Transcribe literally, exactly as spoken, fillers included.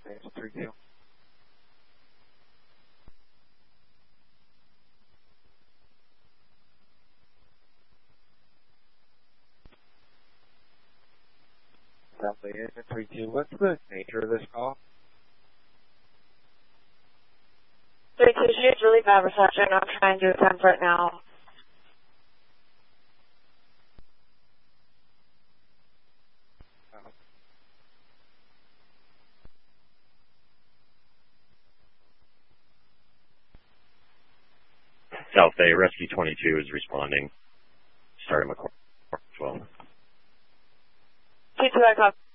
It's three two. South Bay Engine three two. What's the nature of this call? three two, she has really bad reception. I'm trying to attempt right now. South Bay, Rescue twenty-two is responding. Starting McCormick twelve. two two, I copy.